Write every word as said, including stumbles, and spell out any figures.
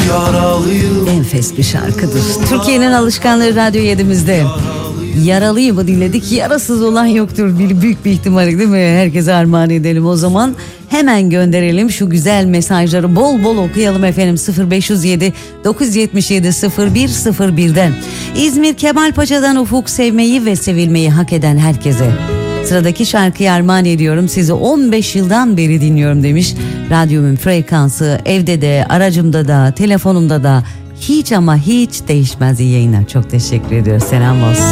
Yaralıyım. Enfes bir şarkıdır. Türkiye'nin alışkanlığı Radyo yedimizde. Yaralıyı mı dinledik? Yarasız olan yoktur. Bir büyük bir ihtimal, değil mi? Herkese armağan edelim o zaman. Hemen gönderelim şu güzel mesajları, bol bol okuyalım efendim. sıfır beş yüz yedi dokuz yetmiş yedi sıfır bir sıfır birden. İzmir Kemalpaşa'dan Ufuk, sevmeyi ve sevilmeyi hak eden herkese. Sıradaki şarkıyı armağan ediyorum. Sizi on beş yıldan beri dinliyorum demiş. Radyomun frekansı evde de, aracımda da, telefonumda da hiç ama hiç değişmez. İyi yayınlar. Çok teşekkür ediyoruz. Selam olsun.